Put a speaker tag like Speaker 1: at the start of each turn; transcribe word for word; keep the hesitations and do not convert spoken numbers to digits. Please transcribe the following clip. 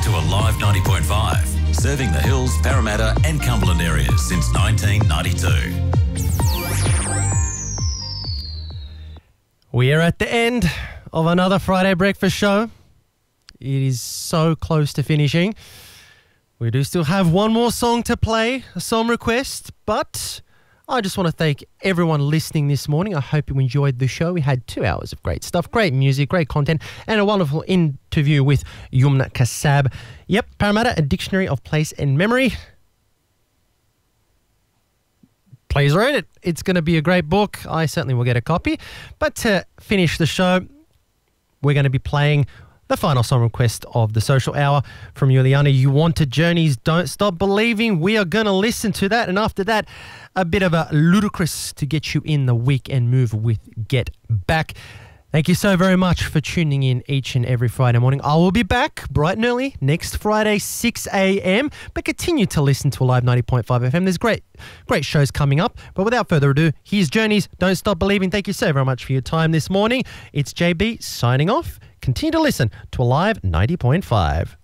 Speaker 1: to Alive ninety point five, serving the Hills, Parramatta and Cumberland areas since nineteen ninety-two.
Speaker 2: We are at the end of another Friday breakfast show. It is so close to finishing. We do still have one more song to play, a song request, but I just want to thank everyone listening this morning. I hope you enjoyed the show. We had two hours of great stuff, great music, great content, and a wonderful interview with Yumna Kassab. Yep, Parramatta, A Dictionary of Place and Memory. Please read it. It's going to be a great book. I certainly will get a copy. But to finish the show, we're going to be playing the final song request of the social hour from Juliana. You Wanted Journeys, Don't Stop Believing. We are going to listen to that. And after that, a bit of a Ludacris to get you in the weekend move with Get Back. Thank you so very much for tuning in each and every Friday morning. I will be back bright and early next Friday, six a.m. But continue to listen to Alive ninety point five F M. There's great, great shows coming up. But without further ado, here's Journeys, Don't Stop Believing. Thank you so very much for your time this morning. It's J B signing off. Continue to listen to Alive ninety point five.